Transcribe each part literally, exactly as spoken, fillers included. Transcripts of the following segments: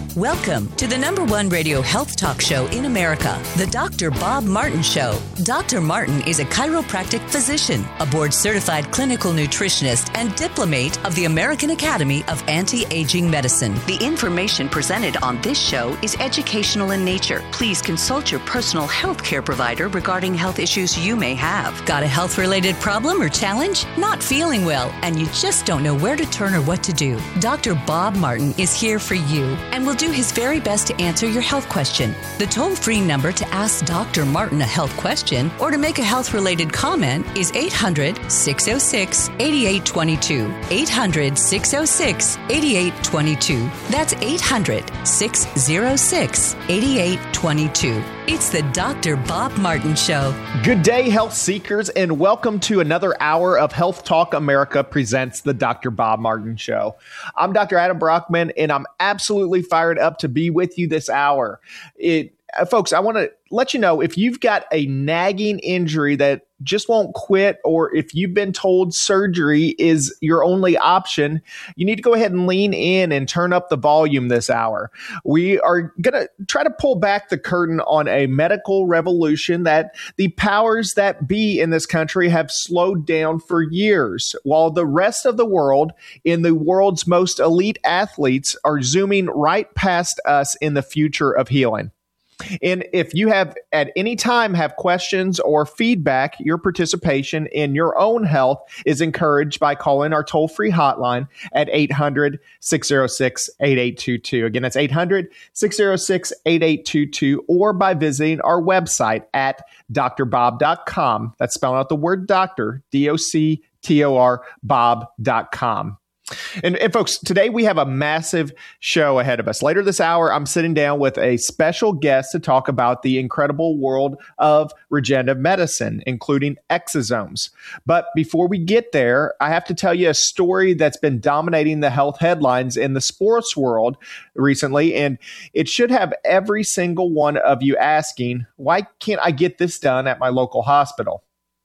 Welcome to the number one radio health talk show in America, the Doctor Bob Martin Show. Doctor Martin is a chiropractic physician, a board-certified clinical nutritionist, and diplomate of the American Academy of Anti-Aging Medicine. The information presented on this show is educational in nature. Please consult your personal health care provider regarding health issues you may have. Got a health-related problem or challenge? Not feeling well, and you just don't know where to turn or what to do? Doctor Bob Martin is here for you and will do his very best to answer your health question. The toll-free number to ask Doctor Martin a health question or to make a health-related comment is eight hundred, six oh six, eight eight two two. eight hundred, six oh six, eight eight two two. That's eight hundred, six oh six, eight eight two two. It's the Doctor Bob Martin Show. Good day, health seekers, and welcome to another hour of Health Talk America presents the Doctor Bob Martin Show. I'm Doctor Adam Brockman, and I'm absolutely fired up to be with you this hour. It, uh, folks, I want to let you know if you've got a nagging injury that just won't quit, or if you've been told surgery is your only option, you need to go ahead and lean in and turn up the volume this hour. We are going to try to pull back the curtain on a medical revolution that the powers that be in this country have slowed down for years, while the rest of the world, in the world's most elite athletes, are zooming right past us in the future of healing. And if you have at any time have questions or feedback, your participation in your own health is encouraged by calling our toll-free hotline at eight hundred, six oh six, eight eight two two. Again, that's eight hundred, six oh six, eight eight two two, or by visiting our website at d r bob dot com. That's spelling out the word doctor, D O C T O R, bob dot com. And, and folks, today we have a massive show ahead of us. Later this hour, I'm sitting down with a special guest to talk about the incredible world of regenerative medicine, including exosomes. But before we get there, I have to tell you a story that's been dominating the health headlines in the sports world recently, and it should have every single one of you asking, why can't I get this done at my local hospital?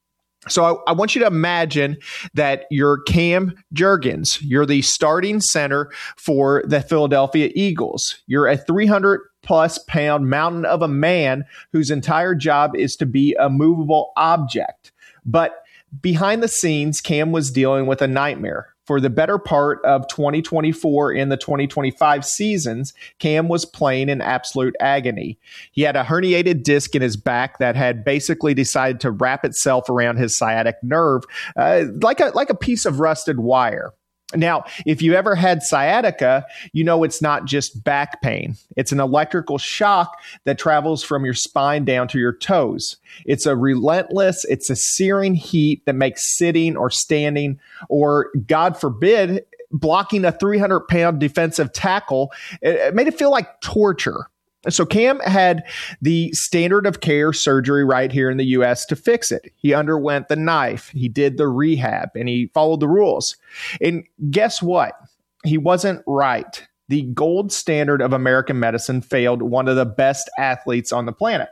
So I, I want you to imagine that you're Cam Jurgens. You're the starting center for the Philadelphia Eagles. You're a three hundred plus pound mountain of a man whose entire job is to be a movable object. But behind the scenes, Cam was dealing with a nightmare. For the better part of twenty twenty-four and the twenty twenty-five seasons, Cam was playing in absolute agony. He had a herniated disc in his back that had basically decided to wrap itself around his sciatic nerve uh, like a, like a piece of rusted wire. Now, if you ever had sciatica, you know it's not just back pain. It's an electrical shock that travels from your spine down to your toes. It's a relentless, it's a searing heat that makes sitting or standing, or God forbid, blocking a three hundred pound defensive tackle, it made it feel like torture. So Cam had the standard of care surgery right here in the U S to fix it. He underwent the knife, he did the rehab, and he followed the rules. And guess what? He wasn't right. The gold standard of American medicine failed one of the best athletes on the planet.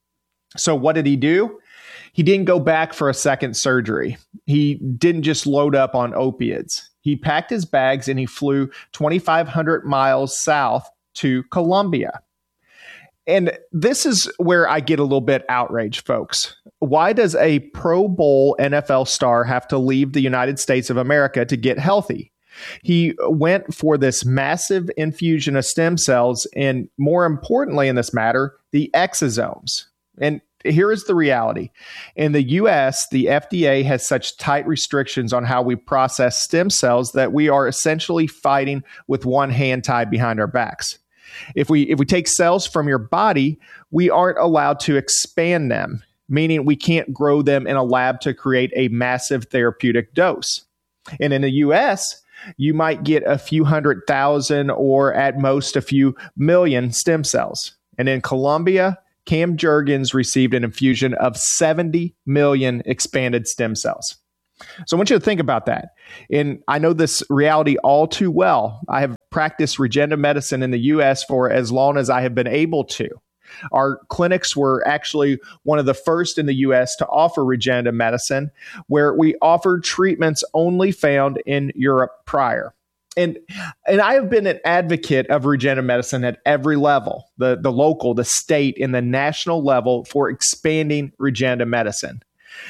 So what did he do? He didn't go back for a second surgery. He didn't just load up on opiates. He packed his bags and he flew twenty-five hundred miles south to Colombia. And this is where I get a little bit outraged, folks. Why does a Pro Bowl N F L star have to leave the United States of America to get healthy? He went for this massive infusion of stem cells, and more importantly in this matter, the exosomes. And here is the reality. In the U S, the F D A has such tight restrictions on how we process stem cells that we are essentially fighting with one hand tied behind our backs. If we if we take cells from your body, we aren't allowed to expand them, meaning we can't grow them in a lab to create a massive therapeutic dose. And in the U S, you might get a few hundred thousand or at most a few million stem cells. And in Colombia, Cam Jurgens received an infusion of seventy million expanded stem cells. So I want you to think about that. And I know this reality all too well. I have practiced regenerative medicine in the U S for as long as I have been able to. Our clinics were actually one of the first in the U S to offer regenerative medicine, where we offered treatments only found in Europe prior. And and I have been an advocate of regenerative medicine at every level, the, the local, the state, and the national level for expanding regenerative medicine.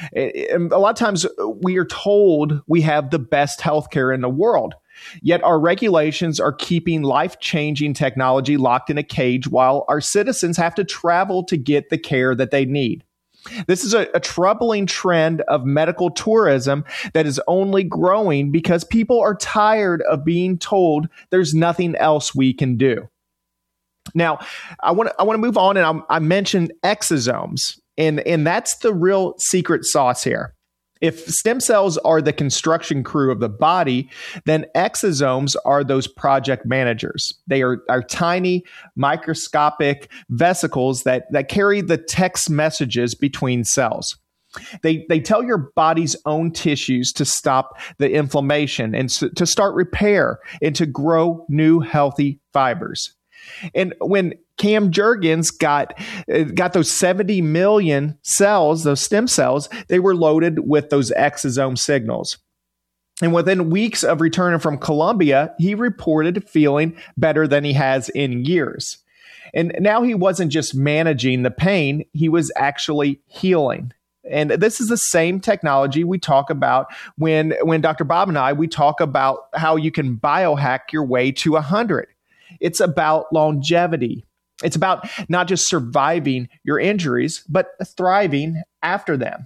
And a lot of times we are told we have the best healthcare in the world, yet our regulations are keeping life-changing technology locked in a cage while our citizens have to travel to get the care that they need. This is a, a troubling trend of medical tourism that is only growing because people are tired of being told there's nothing else we can do. Now, I want to I want to move on, and I, I mentioned exosomes, and, and that's the real secret sauce here. If stem cells are the construction crew of the body, then exosomes are those project managers. They are, are tiny, microscopic vesicles that, that carry the text messages between cells. They, they tell your body's own tissues to stop the inflammation and so, to start repair and to grow new healthy fibers. And when Cam Jurgens got uh, got those seventy million cells, those stem cells, they were loaded with those exosome signals. And within weeks of returning from Colombia, he reported feeling better than he has in years. And now he wasn't just managing the pain, he was actually healing. And this is the same technology we talk about when, when Doctor Bob and I, we talk about how you can biohack your way to one hundred. It's about longevity. It's about not just surviving your injuries, but thriving after them.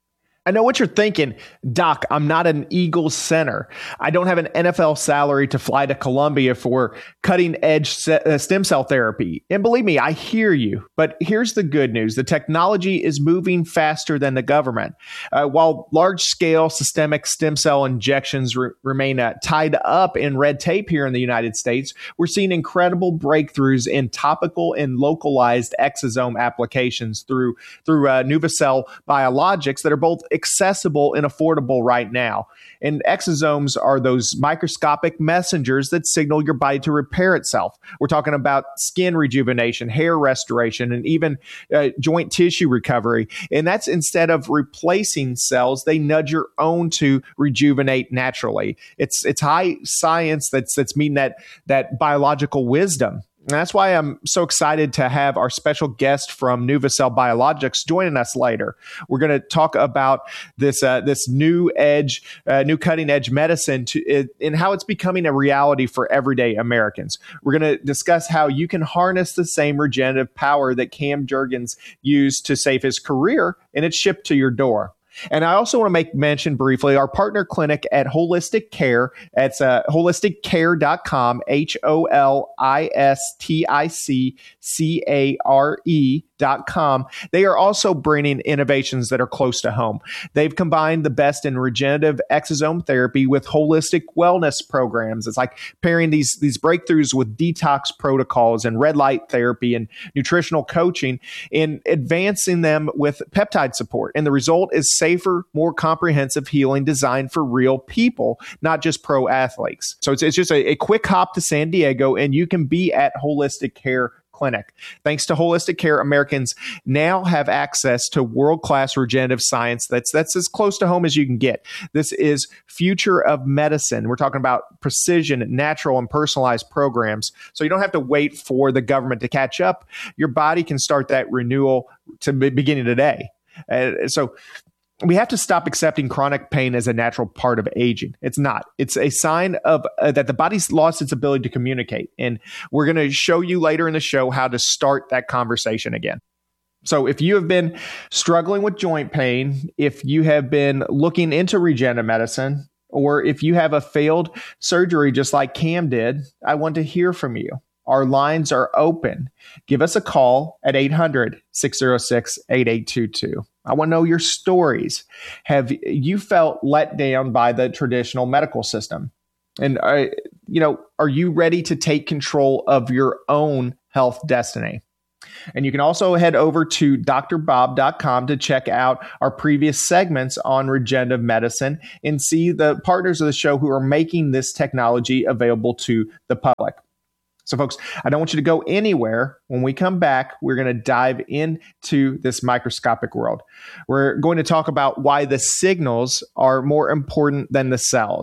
I know what you're thinking, Doc, I'm not an Eagles center. I don't have an N F L salary to fly to Colombia for cutting edge stem cell therapy. And believe me, I hear you. But here's the good news. The technology is moving faster than the government. Uh, while large scale systemic stem cell injections re- remain uh, tied up in red tape here in the United States, we're seeing incredible breakthroughs in topical and localized exosome applications through, through uh, Nuvicell Biologics that are both accessible and affordable right now. And exosomes are those microscopic messengers that signal your body to repair itself. We're talking about skin rejuvenation, hair restoration, and even uh, joint tissue recovery. And that's instead of replacing cells, they nudge your own to rejuvenate naturally. It's it's high science that's that's meeting that that biological wisdom. And that's why I'm so excited to have our special guest from Nuvicell Biologics joining us later. We're going to talk about this uh, this new edge, uh, new cutting edge medicine to, it, and how it's becoming a reality for everyday Americans. We're going to discuss how you can harness the same regenerative power that Cam Jurgens used to save his career, and it's shipped to your door. And I also want to make mention briefly our partner clinic at Holistic Care. It's uh, holistic care dot com, H O L I S T I C C A R E dot com. They are also bringing innovations that are close to home. They've combined the best in regenerative exosome therapy with holistic wellness programs. It's like pairing these, these breakthroughs with detox protocols and red light therapy and nutritional coaching and advancing them with peptide support. And the result is safer, more comprehensive healing designed for real people, not just pro athletes. So it's, it's just a, a quick hop to San Diego and you can be at Holistic Care Clinic. Thanks to Holistic Care, Americans now have access to world-class regenerative science that's that's as close to home as you can get. This is future of medicine. We're talking about precision, natural, and personalized programs. So you don't have to wait for the government to catch up. Your body can start that renewal to beginning today. Uh, so we have to stop accepting chronic pain as a natural part of aging. It's not. It's a sign of uh, that the body's lost its ability to communicate. And we're going to show you later in the show how to start that conversation again. So if you have been struggling with joint pain, if you have been looking into regenerative medicine, or if you have a failed surgery just like Cam did, I want to hear from you. Our lines are open. Give us a call at eight hundred, six oh six, eight eight two two. I want to know your stories. Have you felt let down by the traditional medical system? And, uh, you know, are you ready to take control of your own health destiny? And you can also head over to D R bob dot com to check out our previous segments on regenerative medicine and see the partners of the show who are making this technology available to the public. So folks, I don't want you to go anywhere. When we come back, we're going to dive into this microscopic world. We're going to talk about why the signals are more important than the cells.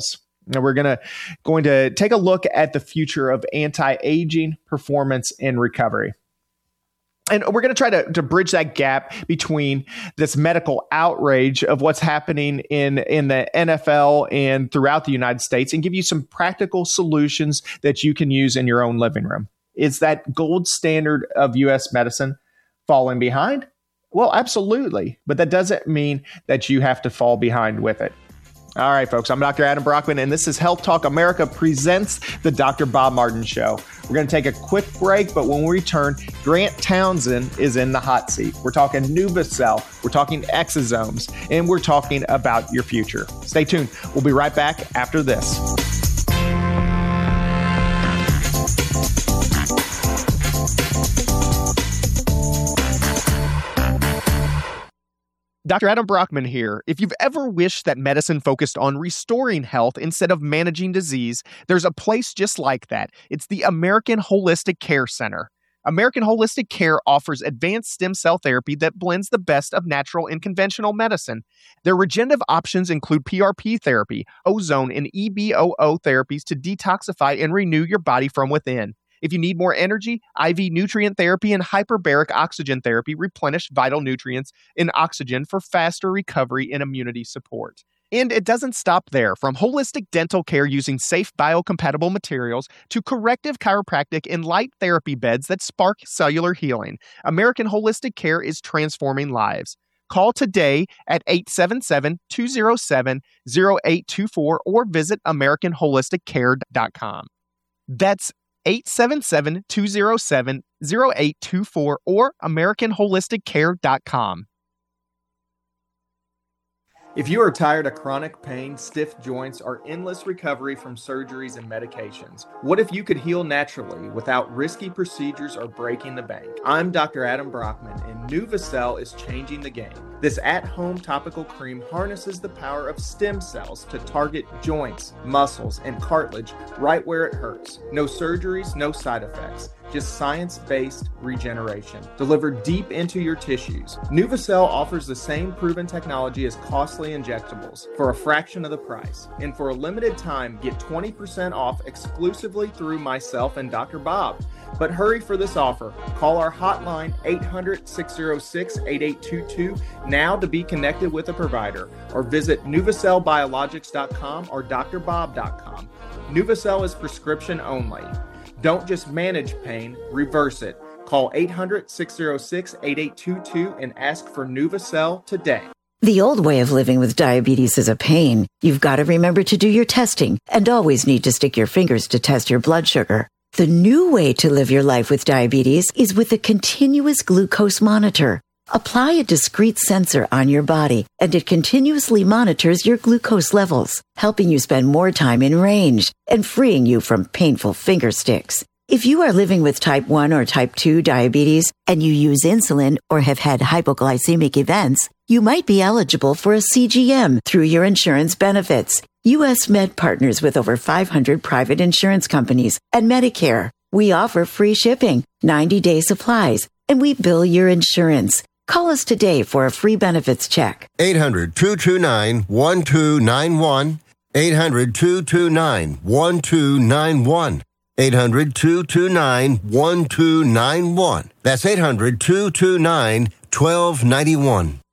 And we're gonna going to take a look at the future of anti-aging, performance, and recovery. And we're going to try to, to bridge that gap between this medical outrage of what's happening in, in the N F L and throughout the United States and give you some practical solutions that you can use in your own living room. Is that gold standard of U S medicine falling behind? Well, absolutely. But that doesn't mean that you have to fall behind with it. All right, folks, I'm Doctor Adam Brockman, and this is Health Talk America presents the Doctor Bob Martin Show. We're going to take a quick break, but when we return, Grant Townsend is in the hot seat. We're talking NuvaCell, we're talking exosomes, and we're talking about your future. Stay tuned. We'll be right back after this. Doctor Adam Brockman here. If you've ever wished that medicine focused on restoring health instead of managing disease, there's a place just like that. It's the American Holistic Care Center. American Holistic Care offers advanced stem cell therapy that blends the best of natural and conventional medicine. Their regenerative options include P R P therapy, ozone, and E B O O therapies to detoxify and renew your body from within. If you need more energy, I V nutrient therapy and hyperbaric oxygen therapy replenish vital nutrients and oxygen for faster recovery and immunity support. And it doesn't stop there. From holistic dental care using safe biocompatible materials to corrective chiropractic and light therapy beds that spark cellular healing, American Holistic Care is transforming lives. Call today at eight seven seven, two oh seven, oh eight two four or visit american holistic care dot com. That's eight seven seven, two oh seven, oh eight two four or american holistic care dot com. If you are tired of chronic pain, stiff joints, or endless recovery from surgeries and medications, what if you could heal naturally without risky procedures or breaking the bank? I'm Doctor Adam Brockman, and NuvaCell is changing the game. This at-home topical cream harnesses the power of stem cells to target joints, muscles, and cartilage right where it hurts. No surgeries, no side effects. Just science-based regeneration delivered deep into your tissues. NuvaCell offers the same proven technology as costly injectables for a fraction of the price. And for a limited time, get twenty percent off exclusively through myself and Doctor Bob. But hurry for this offer. Call our hotline eight hundred, six oh six, eight eight two two now to be connected with a provider, or visit nuvacell biologics dot com or d r bob dot com. NuvaCell is prescription only. Don't just manage pain, reverse it. Call eight hundred, six oh six, eight eight two two and ask for NuvaCell today. The old way of living with diabetes is a pain. You've got to remember to do your testing and always need to stick your fingers to test your blood sugar. The new way to live your life with diabetes is with a continuous glucose monitor. Apply a discrete sensor on your body, and it continuously monitors your glucose levels, helping you spend more time in range and freeing you from painful finger sticks. If you are living with type one or type two diabetes and you use insulin or have had hypoglycemic events, you might be eligible for a C G M through your insurance benefits. U S Med partners with over five hundred private insurance companies and Medicare. We offer free shipping, ninety-day supplies, and we bill your insurance. Call us today for a free benefits check. eight hundred, two two nine, one two nine one. eight hundred, two two nine, one two nine one. eight hundred, two two nine, one two nine one. That's eight hundred, two two nine, one two nine one.